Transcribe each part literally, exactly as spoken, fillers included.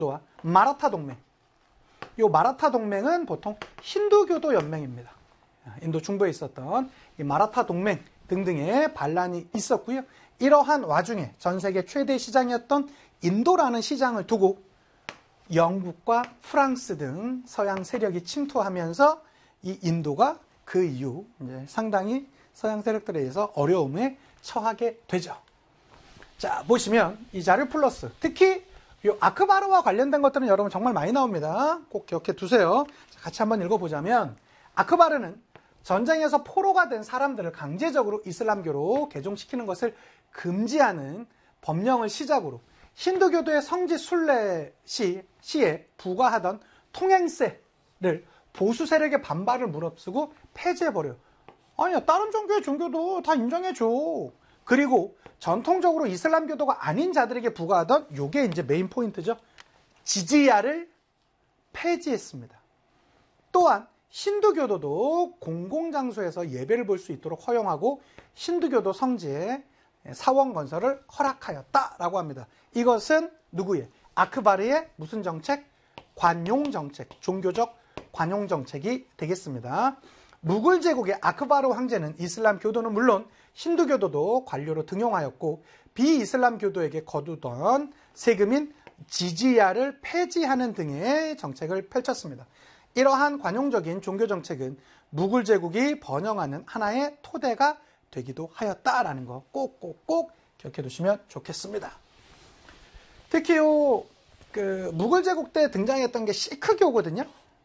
마라타 동맹. 이 마라타 동맹은 보통 힌두교도 연맹입니다. 인도 중부에 있었던 이 마라타 동맹 등등의 반란이 있었고요. 이러한 와중에 전 세계 최대 시장이었던 인도라는 시장을 두고 영국과 프랑스 등 서양 세력이 침투하면서 이 인도가 그 이후 이제 상당히 서양 세력들에 의해서 어려움에 처하게 되죠. 자, 보시면 이 자료 플러스, 특히 이 아크바르와 관련된 것들은 여러분 정말 많이 나옵니다. 꼭 기억해 두세요. 같이 한번 읽어보자면, 아크바르는 전쟁에서 포로가 된 사람들을 강제적으로 이슬람교로 개종시키는 것을 금지하는 법령을 시작으로 힌두교도의 성지 순례 시, 시에 부과하던 통행세를 보수 세력의 반발을 무릅쓰고 폐지해버려요. 아니야, 다른 종교의 종교도 다 인정해줘. 그리고 전통적으로 이슬람교도가 아닌 자들에게 부과하던, 요게 이제 메인 포인트죠. 지지야를 폐지했습니다. 또한 힌두교도도 공공장소에서 예배를 볼 수 있도록 허용하고 힌두교도 성지에 사원 건설을 허락하였다라고 합니다. 이것은 누구의? 아크바르의 무슨 정책? 관용 정책, 종교적 관용 정책이 되겠습니다. 무굴 제국의 아크바르 황제는 이슬람 교도는 물론 힌두교도도 관료로 등용하였고, 비이슬람 교도에게 거두던 세금인 지지야를 폐지하는 등의 정책을 펼쳤습니다. 이러한 관용적인 종교 정책은 무굴 제국이 번영하는 하나의 토대가 되기도 하였다라는 거 꼭꼭꼭 기억해 두시면 좋겠습니다. 특히 요, 그 무굴 제국 때 등장했던 게 시크교거든요.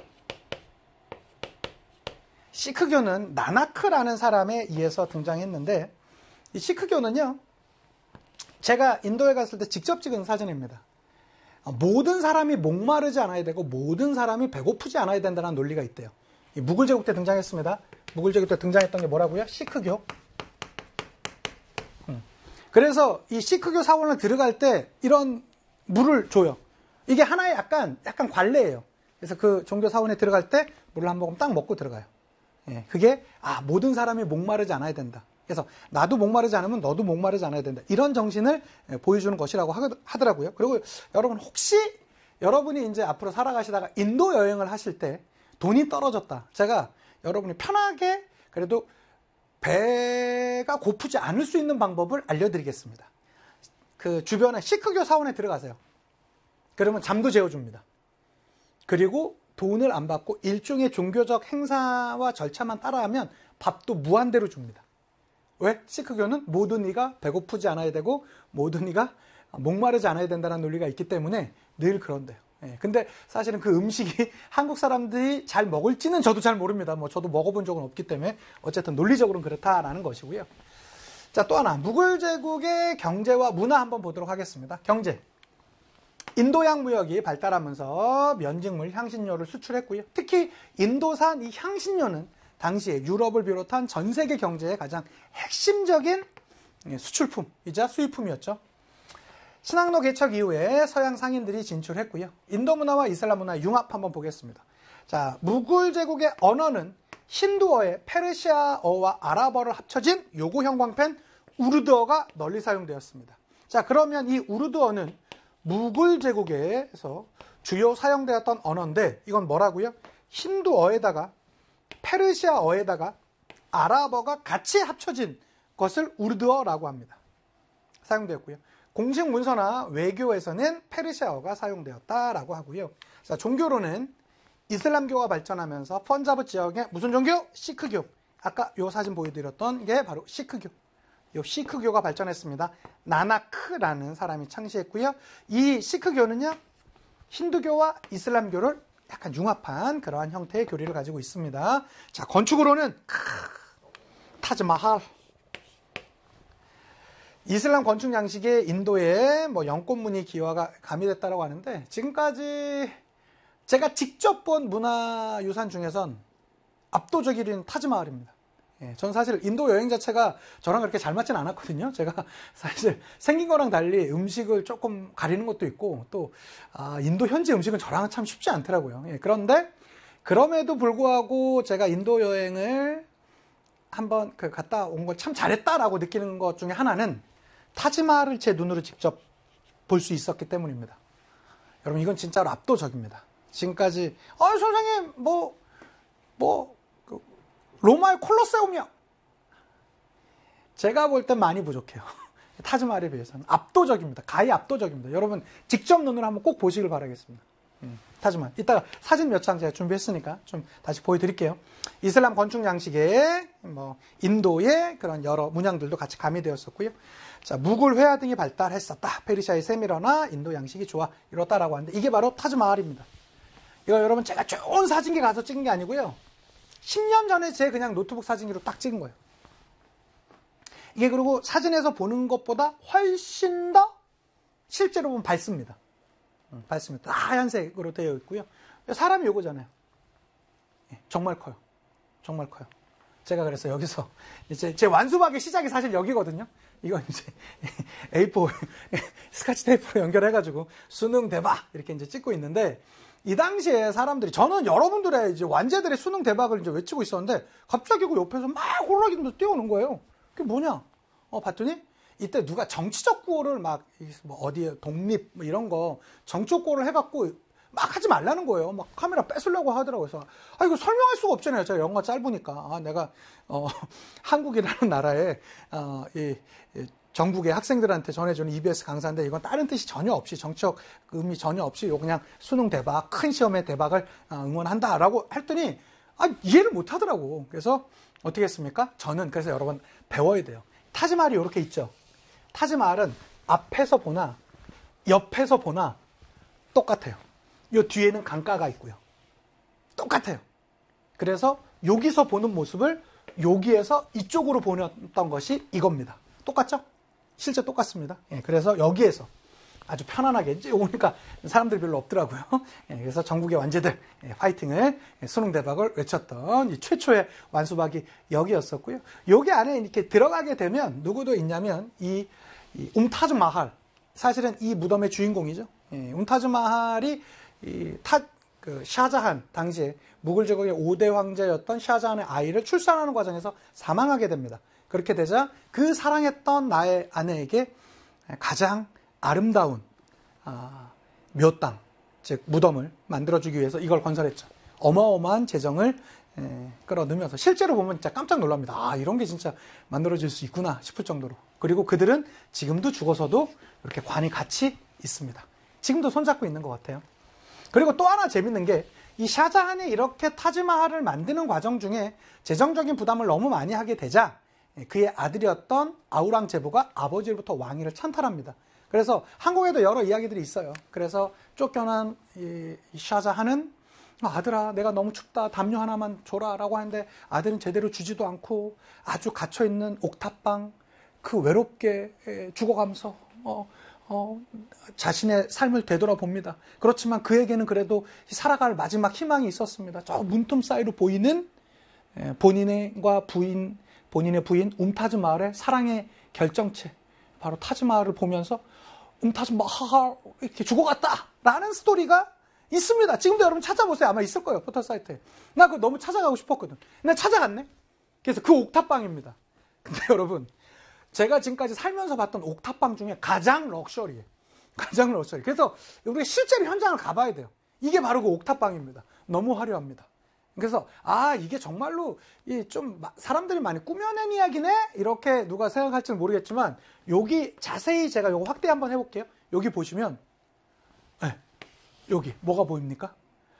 시크교는 나나크라는 사람에 의해서 등장했는데, 이 시크교는요, 제가 인도에 갔을 때 직접 찍은 사진입니다. 모든 사람이 목마르지 않아야 되고 모든 사람이 배고프지 않아야 된다는 논리가 있대요. 이 무굴 제국 때 등장했습니다. 무굴 제국 때 등장했던 게 뭐라고요? 시크교. 음. 그래서 이 시크교 사원을 들어갈 때 이런 물을 줘요. 이게 하나의 약간 약간 관례예요. 그래서 그 종교 사원에 들어갈 때 물을 한 모금 딱 먹고 들어가요. 예, 그게 아 모든 사람이 목마르지 않아야 된다. 그래서 나도 목마르지 않으면 너도 목마르지 않아야 된다. 이런 정신을 보여주는 것이라고 하더라고요. 그리고 여러분, 혹시 여러분이 이제 앞으로 살아가시다가 인도 여행을 하실 때 돈이 떨어졌다. 제가 여러분이 편하게 그래도 배가 고프지 않을 수 있는 방법을 알려드리겠습니다. 그 주변에 시크교 사원에 들어가세요. 그러면 잠도 재워줍니다. 그리고 돈을 안 받고 일종의 종교적 행사와 절차만 따라하면 밥도 무한대로 줍니다. 왜? 시크교는 모든 이가 배고프지 않아야 되고 모든 이가 목마르지 않아야 된다는 논리가 있기 때문에 늘 그런데요. 예, 근데 사실은 그 음식이 한국 사람들이 잘 먹을지는 저도 잘 모릅니다. 뭐 저도 먹어본 적은 없기 때문에 어쨌든 논리적으로는 그렇다라는 것이고요. 자, 또 하나, 무굴 제국의 경제와 문화 한번 보도록 하겠습니다. 경제. 인도양 무역이 발달하면서 면직물, 향신료를 수출했고요. 특히 인도산 이 향신료는 당시에 유럽을 비롯한 전 세계 경제의 가장 핵심적인 수출품이자 수입품이었죠. 신항로 개척 이후에 서양 상인들이 진출했고요. 인도 문화와 이슬람 문화의 융합 한번 보겠습니다. 자, 무굴 제국의 언어는 힌두어의 페르시아어와 아랍어를 합쳐진 요고 형광펜 우르드어가 널리 사용되었습니다. 자, 그러면 이 우르드어는 무굴 제국에서 주요 사용되었던 언어인데, 이건 뭐라고요? 힌두어에다가 페르시아어에다가 아랍어가 같이 합쳐진 것을 우르드어라고 합니다. 사용되었고요. 공식 문서나 외교에서는 페르시아어가 사용되었다라고 하고요. 자, 종교로는 이슬람교가 발전하면서 펀자브 지역의 무슨 종교? 시크교. 아까 요 사진 보여드렸던 게 바로 시크교. 요 시크교가 발전했습니다. 나나크라는 사람이 창시했고요. 이 시크교는요, 힌두교와 이슬람교를 약간 융합한 그러한 형태의 교리를 가지고 있습니다. 자, 건축으로는 크, 타즈마할. 이슬람 건축 양식에 인도의 뭐 영꽃무늬 기와가 가미됐다고 하는데, 지금까지 제가 직접 본 문화유산 중에선 압도적 일 위는 타즈마할입니다. 예, 전 사실 인도 여행 자체가 저랑 그렇게 잘 맞진 않았거든요. 제가 사실 생긴 거랑 달리 음식을 조금 가리는 것도 있고, 또 아, 인도 현지 음식은 저랑은 참 쉽지 않더라고요. 예, 그런데 그럼에도 불구하고 제가 인도 여행을 한번 그 갔다 온 걸 참 잘했다라고 느끼는 것 중에 하나는 타지마할을 제 눈으로 직접 볼 수 있었기 때문입니다. 여러분 이건 진짜로 압도적입니다. 지금까지 아 선생님 뭐 뭐 그, 로마의 콜로세움이요. 제가 볼 땐 많이 부족해요. 타즈마할에 비해서는 압도적입니다. 가히 압도적입니다. 여러분 직접 눈으로 한번 꼭 보시길 바라겠습니다. 음, 타즈마할. 이따가 사진 몇 장 제가 준비했으니까 좀 다시 보여드릴게요. 이슬람 건축 양식에 뭐 인도의 그런 여러 문양들도 같이 가미되었었고요. 자, 무굴 회화 등이 발달했었다. 페르시아의 세미러나 인도 양식이 좋아 이렇다라고 하는데 이게 바로 타즈마할입니다. 이거 여러분 제가 좋은 사진기 가서 찍은 게 아니고요. 십 년 전에 제 그냥 노트북 사진기로 딱 찍은 거예요. 이게 그리고 사진에서 보는 것보다 훨씬 더 실제로 보면 밝습니다. 음, 밝습니다. 하얀색으로 되어 있고요. 사람이 요거잖아요. 예, 정말 커요. 정말 커요. 제가 그래서 여기서 이제 제 완수박의 시작이 사실 여기거든요. 이건 이제 에이 사 스카치 테이프로 연결해가지고 수능 대박 이렇게 이제 찍고 있는데 이 당시에 사람들이 저는 여러분들의 이제 완제들의 수능 대박을 이제 외치고 있었는데 갑자기 그 옆에서 막 호루라기면서 뛰어오는 거예요. 그게 뭐냐? 어 봤더니 이때 누가 정치적 구호를 막 뭐 어디에 독립 뭐 이런 거 정치적 구호를 해갖고 막 하지 말라는 거예요. 막 카메라 뺏으려고 하더라고요. 그래서 아 이거 설명할 수가 없잖아요. 제가 영어가 짧으니까 아 내가 어 한국이라는 나라에 어, 이, 이 전국의 학생들한테 전해주는 이비에스 강사인데 이건 다른 뜻이 전혀 없이 정치적 의미 전혀 없이 그냥 수능 대박 큰 시험의 대박을 응원한다라고 했더니 아 이해를 못 하더라고. 그래서 어떻게 했습니까? 저는 그래서 여러분 배워야 돼요. 타즈마할이 이렇게 있죠. 타즈마할은 앞에서 보나 옆에서 보나 똑같아요. 요 뒤에는 강가가 있고요. 똑같아요. 그래서 여기서 보는 모습을 여기에서 이쪽으로 보냈던 것이 이겁니다. 똑같죠? 실제 똑같습니다. 예, 그래서 여기에서 아주 편안하게 이제 오니까 사람들이 별로 없더라고요. 예, 그래서 전국의 완제들 예, 파이팅을 예, 수능 대박을 외쳤던 이 최초의 완수박이 여기였었고요. 여기 안에 이렇게 들어가게 되면 누구도 있냐면 이, 이 움타즈마할 사실은 이 무덤의 주인공이죠. 예, 움타즈마할이 이 타, 그 샤자한 당시에 무굴 제국의 오 대 황제였던 샤자한의 아이를 출산하는 과정에서 사망하게 됩니다. 그렇게 되자 그 사랑했던 나의 아내에게 가장 아름다운 아, 묘땅, 즉 무덤을 만들어주기 위해서 이걸 건설했죠. 어마어마한 재정을 에, 끌어넣으면서 실제로 보면 진짜 깜짝 놀랍니다. 아 이런 게 진짜 만들어질 수 있구나 싶을 정도로. 그리고 그들은 지금도 죽어서도 이렇게 관이 같이 있습니다. 지금도 손잡고 있는 것 같아요. 그리고 또 하나 재밌는 게 이 샤자한이 이렇게 타즈마할을 만드는 과정 중에 재정적인 부담을 너무 많이 하게 되자 그의 아들이었던 아우랑제부가 아버지로부터 왕위를 찬탈합니다. 그래서 한국에도 여러 이야기들이 있어요. 그래서 쫓겨난 이 샤자한은 아들아 내가 너무 춥다 담요 하나만 줘라 라고 하는데 아들은 제대로 주지도 않고 아주 갇혀있는 옥탑방 그 외롭게 죽어가면서 어, 어, 자신의 삶을 되돌아봅니다. 그렇지만 그에게는 그래도 살아갈 마지막 희망이 있었습니다. 저 문틈 사이로 보이는 본인과 부인 본인의 부인 움타즈마할의 사랑의 결정체 바로 타즈마할을 보면서 움타즈마할 이렇게 죽어갔다 라는 스토리가 있습니다. 지금도 여러분 찾아보세요. 아마 있을 거예요. 포털 사이트에. 나 그거 너무 찾아가고 싶었거든. 근데 찾아갔네. 그래서 그 옥탑방입니다. 근데 여러분 제가 지금까지 살면서 봤던 옥탑방 중에 가장 럭셔리해요. 가장 럭셔리. 그래서 우리가 실제로 현장을 가봐야 돼요. 이게 바로 그 옥탑방입니다. 너무 화려합니다. 그래서 아 이게 정말로 이 좀 사람들이 많이 꾸며낸 이야기네 이렇게 누가 생각할지는 모르겠지만 여기 자세히 제가 요거 확대 한번 해볼게요. 여기 보시면 네, 여기 뭐가 보입니까?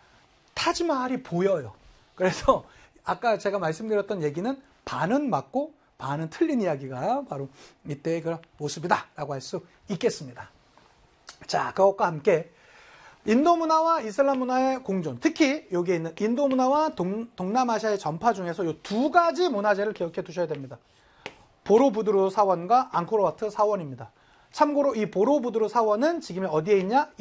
타즈마할이 보여요. 그래서 아까 제가 말씀드렸던 얘기는 반은 맞고 반은 틀린 이야기가 바로 이때의 그런 모습이다라고 할 수 있겠습니다. 자, 그것과 함께 인도 문화와 이슬람 문화의 공존, 특히 여기에 있는 인도 문화와 동, 동남아시아의 전파 중에서 이 두 가지 문화재를 기억해 두셔야 됩니다. 보로부두르 사원과 앙코르와트 사원입니다. 참고로 이 보로부두르 사원은 지금 어디에 있냐?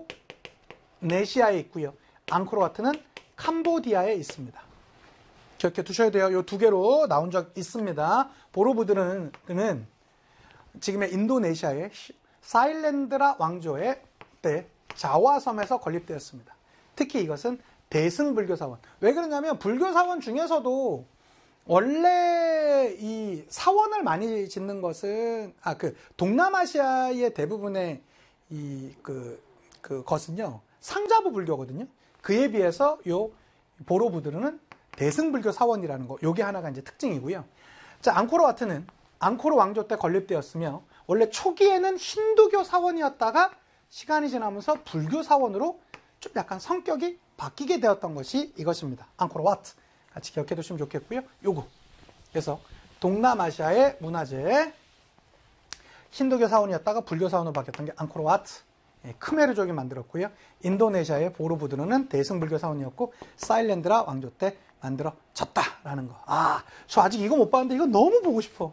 인도네시아에 있고요. 앙코르와트는 캄보디아에 있습니다. 기억해 두셔야 돼요. 이 두 개로 나온 적 있습니다. 보로부두르는 지금의 인도네시아의 사일랜드라 왕조의 때 자와섬에서 건립되었습니다. 특히 이것은 대승불교사원. 왜 그러냐면 불교사원 중에서도 원래 이 사원을 많이 짓는 것은 아 그 동남아시아의 대부분의 이 그 그 것은요 상자부 불교거든요. 그에 비해서 요 보로부드르는 대승불교 사원이라는 거, 요게 하나가 이제 특징이고요. 자, 앙코르와트는 앙코르 왕조 때 건립되었으며 원래 초기에는 힌두교 사원이었다가 시간이 지나면서 불교 사원으로 좀 약간 성격이 바뀌게 되었던 것이 이것입니다. 앙코르와트 같이 기억해 두시면 좋겠고요. 요거. 그래서 동남아시아의 문화재 힌두교 사원이었다가 불교 사원으로 바뀌었던 게 앙코르와트. 예, 크메르족이 만들었고요. 인도네시아의 보로부드르는 대승불교 사원이었고 사일랜드라 왕조 때 만들어졌다라는 거. 아, 저 아직 이거 못 봤는데 이거 너무 보고 싶어.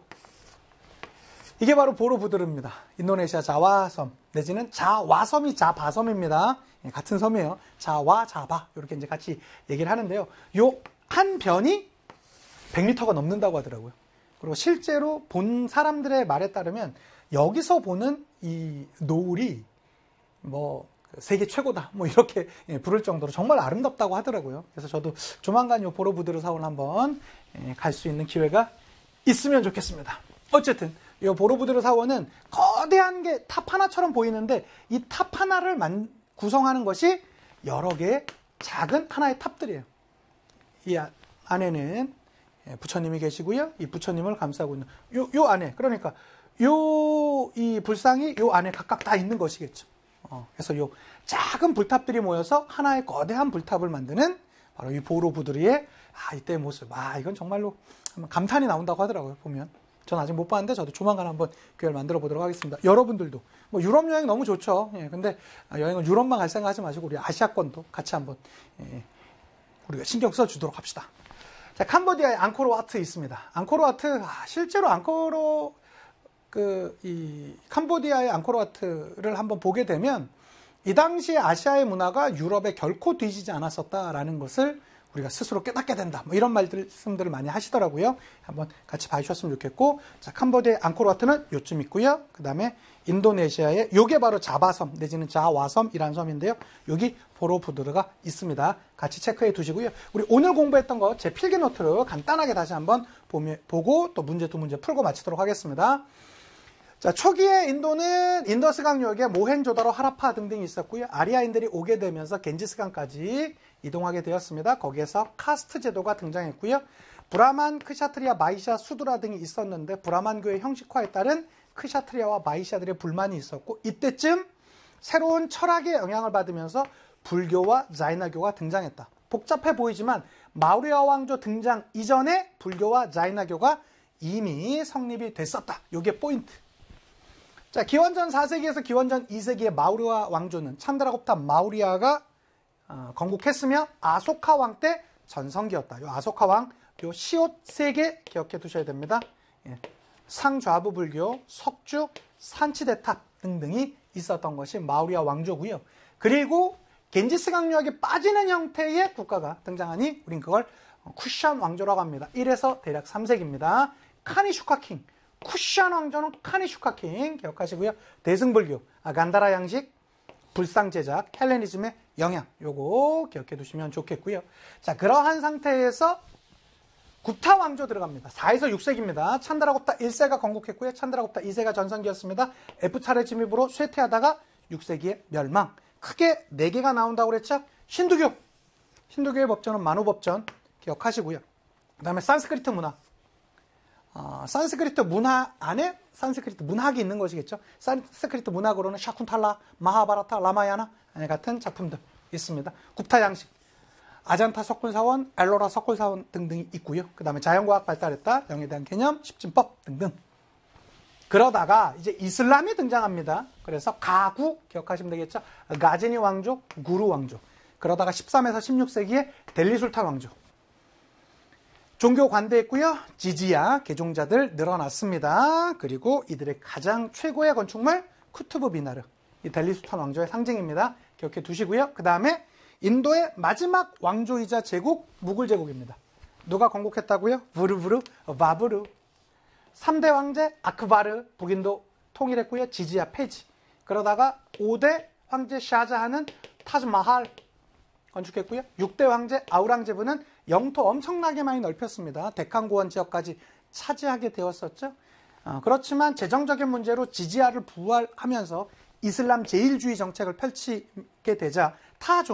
이게 바로 보로부드르입니다. 인도네시아 자와섬 내지는 자와섬이 자바섬입니다. 예, 같은 섬이에요. 자와 자바 이렇게 이제 같이 얘기를 하는데요. 요 한 변이 백 미터가 넘는다고 하더라고요. 그리고 실제로 본 사람들의 말에 따르면 여기서 보는 이 노을이 뭐 세계 최고다 뭐 이렇게 부를 정도로 정말 아름답다고 하더라고요. 그래서 저도 조만간 요 보로부드르 사원 한번 갈 수 있는 기회가 있으면 좋겠습니다. 어쨌든 이 보로부드르 사원은 거대한 게 탑 하나처럼 보이는데 이 탑 하나를 만, 구성하는 것이 여러 개의 작은 하나의 탑들이에요. 이 안에는 부처님이 계시고요. 이 부처님을 감싸고 있는 요, 요 안에 그러니까 요 이 불상이 요 안에 각각 다 있는 것이겠죠. 어, 그래서 요 작은 불탑들이 모여서 하나의 거대한 불탑을 만드는 바로 이 보로부드르의 아, 이때의 모습. 아, 이건 정말로 감탄이 나온다고 하더라고요. 보면. 전 아직 못 봤는데 저도 조만간 한번 기회를 만들어 보도록 하겠습니다. 여러분들도 뭐 유럽 여행 너무 좋죠. 예, 근데 여행은 유럽만 갈 생각하지 마시고 우리 아시아권도 같이 한번 예, 우리가 신경 써 주도록 합시다. 자, 캄보디아에 앙코르와트 있습니다. 앙코르와트 아, 실제로 앙코르 그 이 캄보디아의 앙코르와트를 한번 보게 되면 이 당시에 아시아의 문화가 유럽에 결코 뒤지지 않았었다라는 것을 우리가 스스로 깨닫게 된다. 뭐 이런 말씀들을 많이 하시더라고요. 한번 같이 봐주셨으면 좋겠고, 자, 캄보디아의 앙코르와트는 요쯤 있고요. 그 다음에 인도네시아의 요게 바로 자바섬 내지는 자와섬이라는 섬인데요. 여기 보로부드르가 있습니다. 같이 체크해 두시고요. 우리 오늘 공부했던 거 제 필기 노트로 간단하게 다시 한번 보고 또 문제 두 문제 풀고 마치도록 하겠습니다. 자, 초기에 인도는 인더스강역에 모헨조다로, 하라파 등등이 있었고요. 아리아인들이 오게 되면서 겐지스강까지 이동하게 되었습니다. 거기에서 카스트 제도가 등장했고요. 브라만, 크샤트리아, 마이샤, 수드라 등이 있었는데 브라만교의 형식화에 따른 크샤트리아와 마이샤들의 불만이 있었고 이때쯤 새로운 철학의 영향을 받으면서 불교와 자이나교가 등장했다. 복잡해 보이지만 마우리아 왕조 등장 이전에 불교와 자이나교가 이미 성립이 됐었다. 이게 포인트. 자, 기원전 사 세기에서 기원전 이 세기의 마우리아 왕조는 찬드라굽타 마우리아가 어, 건국했으며 아소카 왕 때 전성기였다. 요 아소카 왕, 요 시옷 세 개 기억해 두셔야 됩니다. 예. 상좌부 불교, 석주, 산치대탑 등등이 있었던 것이 마우리아 왕조고요. 그리고 겐지스 강요역에 빠지는 형태의 국가가 등장하니 우린 그걸 쿠션 왕조라고 합니다. 일에서 대략 삼 세기입니다. 카니슈카킹, 쿠션 왕조는 카니슈카킹 기억하시고요. 대승불교, 아, 간다라 양식, 불상 제작, 헬레니즘의 영향, 요거 기억해 두시면 좋겠고요. 자, 그러한 상태에서 굽타 왕조 들어갑니다. 사에서 육 세기입니다. 찬드라굽타 일 세가 건국했고요. 찬드라굽타 이 세가 전성기였습니다. F차례 침입으로 쇠퇴하다가 육 세기에 멸망. 크게 네 개가 나온다고 그랬죠? 힌두교. 힌두교의 법전은 만우법전 기억하시고요. 그 다음에 산스크리트 문화. 어, 산스크리트 문화 안에 산스크리트 문학이 있는 것이겠죠. 산스크리트 문학으로는 샤쿤탈라, 마하바라타, 라마야나 같은 작품들 있습니다. 굽타 양식, 아잔타 석굴사원, 엘로라 석굴사원 등등이 있고요. 그 다음에 자연과학 발달했다, 영에 대한 개념, 십진법 등등. 그러다가 이제 이슬람이 등장합니다. 그래서 가구 기억하시면 되겠죠. 가즈니 왕조, 구루 왕조. 그러다가 십삼에서 십육 세기에 델리 술탄 왕조. 종교 관대했고요. 지지야, 개종자들 늘어났습니다. 그리고 이들의 가장 최고의 건축물 쿠투브 미나르. 이 델리 술탄 왕조의 상징입니다. 기억해 두시고요. 그 다음에 인도의 마지막 왕조이자 제국, 무굴 제국입니다. 누가 건국했다고요? 부르부르, 바부르. 삼 대 황제 아크바르, 북인도 통일했고요. 지지야 폐지. 그러다가 오 대 황제 샤자하는 타즈마할 건축했고요. 육 대 황제 아우랑제브는 영토 엄청나게 많이 넓혔습니다. 데칸고원 지역까지 차지하게 되었었죠. 어, 그렇지만 재정적인 문제로 지지야를 부활하면서 이슬람 제일주의 정책을 펼치게 되자 타